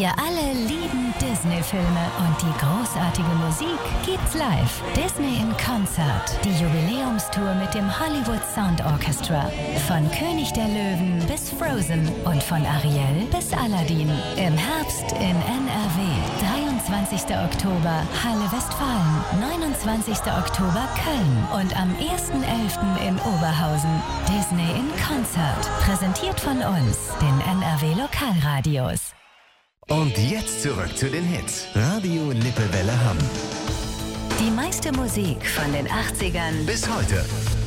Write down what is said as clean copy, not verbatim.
Wir alle lieben Disney-Filme und die großartige Musik gibt's live. Disney in Konzert. Die Jubiläumstour mit dem Hollywood Sound Orchestra. Von König der Löwen bis Frozen und von Ariel bis Aladdin. Im Herbst in NRW. 23. Oktober Halle Westfalen. 29. Oktober Köln. Und am 1.11. in Oberhausen. Disney in Konzert. Präsentiert von uns, den NRW Lokalradios. Und jetzt zurück zu den Hits. Radio Lippewelle Hamm. Die meiste Musik von den 80ern Bis heute.